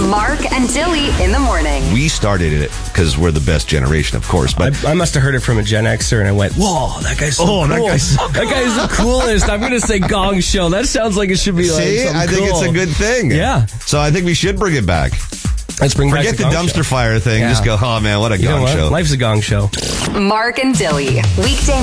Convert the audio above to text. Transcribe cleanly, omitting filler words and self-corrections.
Mark and Dilly in the morning. We started it because we're the best generation, of course. But I must have heard it from a Gen Xer, and I went, "Whoa, that guy's so cool. that guy's so That guy's the coolest." I'm going to say Gong Show. That sounds like it should be like see, I think cool. it's a good thing. Yeah. So I think we should bring it back. Let's bring Forget back the Gong dumpster Show. fire thing. Yeah. Just go, oh man, what a You know Gong what? show. Life's a Gong Show. Mark and Dilly. Weekday